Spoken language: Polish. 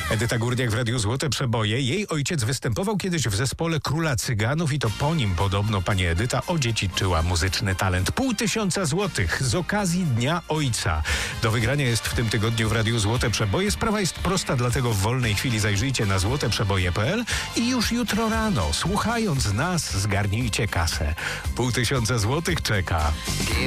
Edyta Górniak w Radiu Złote Przeboje. Jej ojciec występował kiedyś w zespole Króla Cyganów i to po nim podobno pani Edyta odziedziczyła muzyczny talent. 500 złotych z okazji Dnia Ojca. Do wygrania jest w tym tygodniu w Radiu Złote Przeboje. Sprawa jest prosta, dlatego w wolnej chwili zajrzyjcie na złoteprzeboje.pl i już jutro rano, słuchając nas, zgarnijcie kasę. 500 złotych czeka.